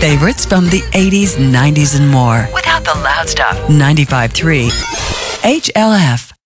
Favorites from the 80s, 90s, and more. Without the loud stuff. 95.3 HLF.